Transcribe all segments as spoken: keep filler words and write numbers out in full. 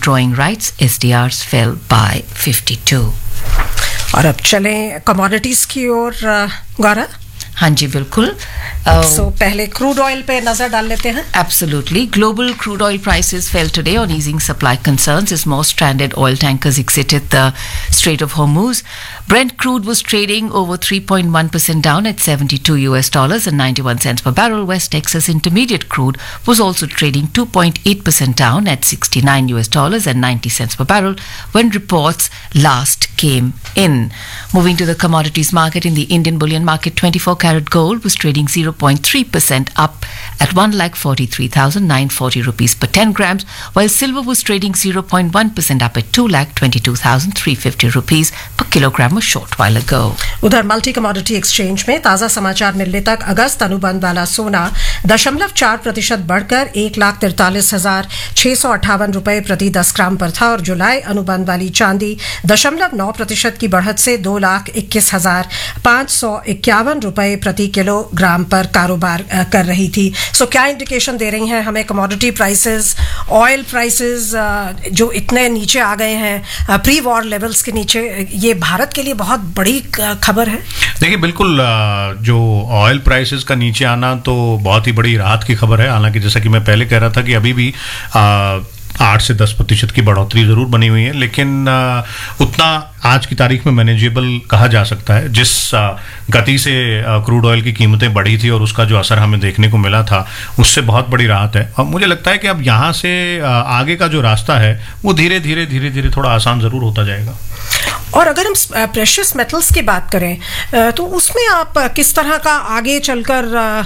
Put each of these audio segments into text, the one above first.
drawing rights, S D Rs fell by fifty-two. और अब चलें कमोडिटीज की ओर गौरा. हाँ जी बिल्कुल. So पहले crude oil पे नजर डाल लेते हैं. Absolutely. Global crude oil prices fell today on easing supply concerns as more stranded oil tankers exited the Strait of Hormuz. Brent crude was trading over three point one percent down at seventy-two U S dollars and ninety-one cents per barrel. West Texas Intermediate crude was also trading two point eight percent down at sixty-nine U S dollars and ninety cents per barrel when reports last came in. Moving to the commodities market, in the Indian bullion market, twenty-four carat gold was trading zero point three percent up at one lakh forty-three thousand nine hundred forty rupees per ten grams, while silver was trading zero point one percent up at two lakh twenty-two thousand three hundred fifty rupees per kilogram a short while ago. उधर multi commodity exchange में ताजा समाचार मिलने तक अगस्त अनुबंध वाला सोना दशमलव चार प्रतिशत बढ़कर एक लाख तिरतालीस हजार छह सौ अट्ठावन रुपए प्रति दस ग्राम पर था और जुलाई अनुबंध वाली चांदी दशमलव नौ प्रतिशत की बढ़त से दो लाख इक्कीस हजार पाँच सौ इक्यावन रुपए प्रति किलोग्राम पर कारोबार कर रही थी. सो so, क्या इंडिकेशन दे रही हैं हमें कमोडिटी प्राइसेस, ऑयल प्राइसेस जो इतने नीचे आ गए हैं प्री वॉर लेवल्स के नीचे, ये भारत के लिए बहुत बड़ी खबर है. देखिए बिल्कुल, जो ऑयल प्राइसेस का नीचे आना तो बहुत ही बड़ी राहत की खबर है. हालांकि जैसा कि मैं पहले कह रहा था कि अभी भी आ, आठ से दस प्रतिशत की बढ़ोतरी जरूर बनी हुई है, लेकिन आ, उतना आज की तारीख में मैनेजेबल कहा जा सकता है. जिस आ, गति से आ, क्रूड ऑयल की कीमतें बढ़ी थी और उसका जो असर हमें देखने को मिला था, उससे बहुत बड़ी राहत है. और मुझे लगता है कि अब यहाँ से आ, आगे का जो रास्ता है वो धीरे धीरे धीरे धीरे थोड़ा आसान जरूर होता जाएगा. और अगर हम प्रेशियस मेटल्स की बात करें तो उसमें आप किस तरह का आगे चलकर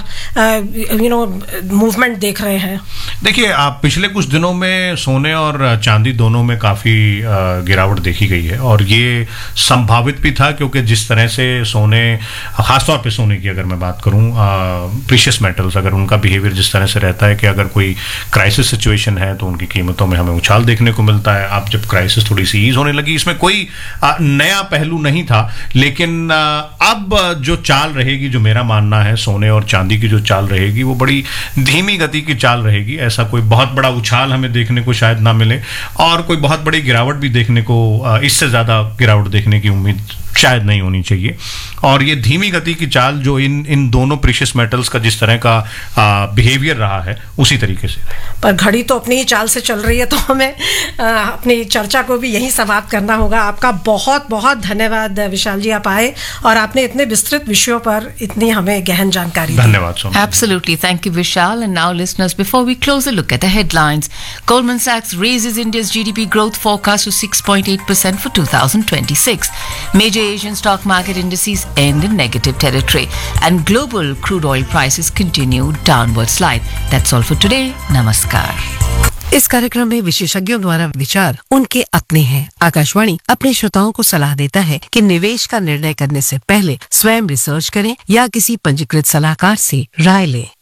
यू नो मूवमेंट देख रहे हैं? देखिए, आप पिछले कुछ दिनों में सोने और चांदी दोनों में काफ़ी गिरावट देखी गई है और ये संभावित भी था, क्योंकि जिस तरह से सोने, ख़ासतौर पे सोने की अगर मैं बात करूं, प्रीशियस मेटल्स, अगर उनका बिहेवियर जिस तरह से रहता है कि अगर कोई क्राइसिस सिचुएशन है तो उनकी कीमतों में हमें उछाल देखने को मिलता है. अब जब क्राइसिस थोड़ी सी ईज होने लगी, इसमें कोई आ, नया पहलू नहीं था, लेकिन आ, अब जो चाल रहेगी, जो मेरा मानना है सोने और चांदी की जो चाल रहेगी वो बड़ी धीमी गति की चाल रहेगी. ऐसा कोई बहुत बड़ा उछाल हमें देखने को शायद ना मिले और कोई बहुत बड़ी गिरावट भी देखने को, इससे ज़्यादा गिरावट देखने की उम्मीद शायद नहीं होनी चाहिए. और ये धीमी गति की चाल जो इन इन दोनों प्रीशियस मेटल्स का जिस तरह का बिहेवियर रहा है उसी तरीके से. पर घड़ी तो अपनी ही चाल से चल रही है, तो हमें आ, अपनी चर्चा को भी यहीं समाप्त करना होगा. आपका बहुत बहुत धन्यवाद विशाल जी, आप आए और आपने इतने विस्तृत विषयों पर इतनी हमें गहन जानकारी दी. धन्यवाद Sonam. Absolutely, thank you Vishal. And now listeners, before we close a look at the headlines, Goldman Sachs raises India's G D P growth forecast to six point eight percent for two thousand twenty-six. Major Asian stock market indices end in negative territory and global crude oil prices continue downward slide. That's all for today. Namaskar. इस कार्यक्रम में विशेषज्ञों द्वारा विचार उनके अपने हैं. आकाशवाणी अपने श्रोताओं को सलाह देता है कि निवेश का निर्णय करने से पहले स्वयं रिसर्च करें या किसी पंजीकृत सलाहकार से राय लें.